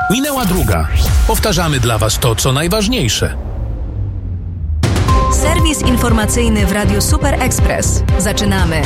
Minęła druga. Powtarzamy dla Was to, co najważniejsze. Serwis informacyjny w Radiu Super Express. Zaczynamy.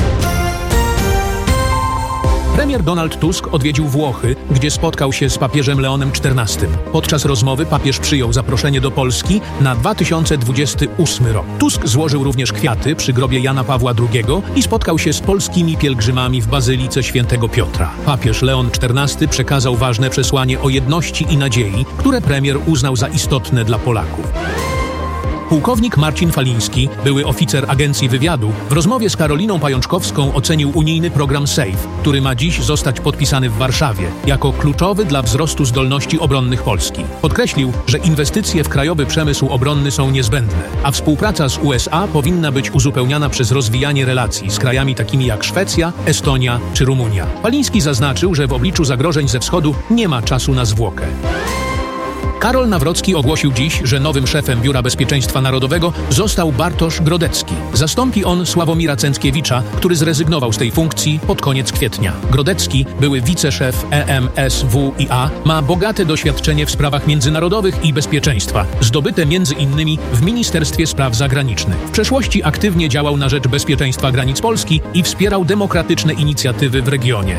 Premier Donald Tusk odwiedził Włochy, gdzie spotkał się z papieżem Leonem XIV. Podczas rozmowy papież przyjął zaproszenie do Polski na 2028 rok. Tusk złożył również kwiaty przy grobie Jana Pawła II i spotkał się z polskimi pielgrzymami w Bazylice Świętego Piotra. Papież Leon XIV przekazał ważne przesłanie o jedności i nadziei, które premier uznał za istotne dla Polaków. Pułkownik Marcin Faliński, były oficer Agencji Wywiadu, w rozmowie z Karoliną Pajączkowską ocenił unijny program SAFE, który ma dziś zostać podpisany w Warszawie, jako kluczowy dla wzrostu zdolności obronnych Polski. Podkreślił, że inwestycje w krajowy przemysł obronny są niezbędne, a współpraca z USA powinna być uzupełniana przez rozwijanie relacji z krajami takimi jak Szwecja, Estonia czy Rumunia. Faliński zaznaczył, że w obliczu zagrożeń ze wschodu nie ma czasu na zwłokę. Karol Nawrocki ogłosił dziś, że nowym szefem Biura Bezpieczeństwa Narodowego został Bartosz Grodecki. Zastąpi on Sławomira Cęckiewicza, który zrezygnował z tej funkcji pod koniec kwietnia. Grodecki, były wiceszef EMSWiA, ma bogate doświadczenie w sprawach międzynarodowych i bezpieczeństwa, zdobyte m.in. w Ministerstwie Spraw Zagranicznych. W przeszłości aktywnie działał na rzecz bezpieczeństwa granic Polski i wspierał demokratyczne inicjatywy w regionie.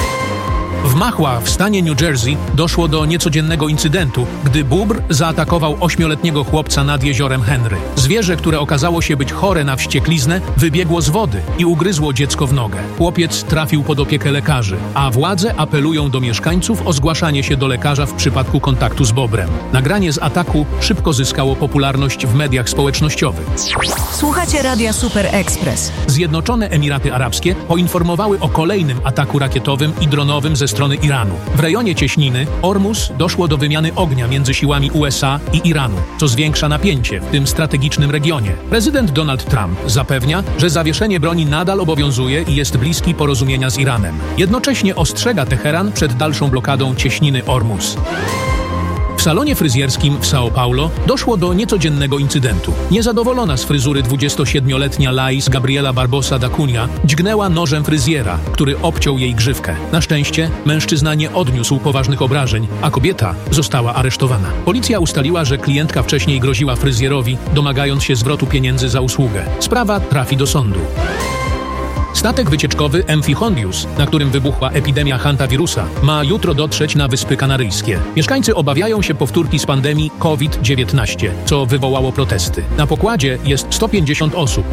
W Mahwah w stanie New Jersey doszło do niecodziennego incydentu, gdy bóbr zaatakował 8-letniego chłopca nad jeziorem Henry. Zwierzę, które okazało się być chore na wściekliznę, wybiegło z wody i ugryzło dziecko w nogę. Chłopiec trafił pod opiekę lekarzy, a władze apelują do mieszkańców o zgłaszanie się do lekarza w przypadku kontaktu z bobrem. Nagranie z ataku szybko zyskało popularność w mediach społecznościowych. Słuchacie Radia Super Express. Zjednoczone Emiraty Arabskie poinformowały o kolejnym ataku rakietowym i dronowym ze strony Iranu. W rejonie cieśniny Ormus doszło do wymiany ognia między siłami USA i Iranu, co zwiększa napięcie w tym strategicznym regionie. Prezydent Donald Trump zapewnia, że zawieszenie broni nadal obowiązuje i jest bliski porozumienia z Iranem. Jednocześnie ostrzega Teheran przed dalszą blokadą cieśniny Ormus. W salonie fryzjerskim w São Paulo doszło do niecodziennego incydentu. Niezadowolona z fryzury 27-letnia Laís Gabriela Barbosa da Cunha dźgnęła nożem fryzjera, który obciął jej grzywkę. Na szczęście mężczyzna nie odniósł poważnych obrażeń, a kobieta została aresztowana. Policja ustaliła, że klientka wcześniej groziła fryzjerowi, domagając się zwrotu pieniędzy za usługę. Sprawa trafi do sądu. Statek wycieczkowy MV Hondius, na którym wybuchła epidemia hantawirusa, ma jutro dotrzeć na Wyspy Kanaryjskie. Mieszkańcy obawiają się powtórki z pandemii COVID-19, co wywołało protesty. Na pokładzie jest 150 osób,